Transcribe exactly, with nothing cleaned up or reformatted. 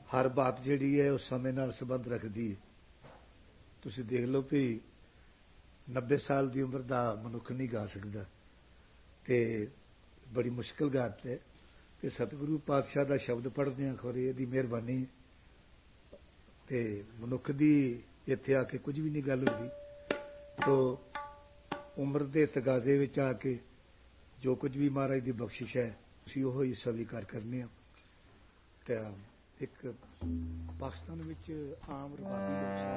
ਹਰ ਬਾਤ ਜਿਹੜੀ ਹੈ ਉਹ ਸਮੇਂ ਨਾਲ ਸੰਬੰਧ ਰੱਖਦੀ ਹੈ। ਤੁਸੀਂ ਦੇਖ ਲਓ ਵੀ ਨੱਬੇ ਸਾਲ ਦੀ ਉਮਰ ਦਾ ਮਨੁੱਖ ਨਹੀਂ ਗਾ ਸਕਦਾ ਅਤੇ ਬੜੀ ਮੁਸ਼ਕਿਲ ਗੱਲ ਹੈ। ਅਤੇ ਸਤਿਗੁਰੂ ਪਾਤਸ਼ਾਹ ਦਾ ਸ਼ਬਦ ਪੜ੍ਹਦੇ ਹਾਂ ਖੌਰੇ ਇਹਦੀ ਮਿਹਰਬਾਨੀ ਅਤੇ ਮਨੁੱਖ ਦੀ ਇੱਥੇ ਆ ਕੇ ਕੁਝ ਵੀ ਨਹੀਂ ਗੱਲ ਹੁੰਦੀ। ਤੋ ਉਮਰ ਦੇ ਤਗਾਜ਼ੇ ਵਿੱਚ ਆ ਕੇ ਜੋ ਕੁਝ ਵੀ ਮਹਾਰਾਜ ਦੀ ਬਖਸ਼ਿਸ਼ ਹੈ ਅਸੀਂ ਉਹ ਹੀ ਸਵੀਕਾਰ ਕਰਨੇ ਹਾਂ। ਤਾਂ ਇੱਕ ਪਾਕਿਸਤਾਨ ਵਿੱਚ ਆਮ ਰਵਾਬੀ ਲੋਕ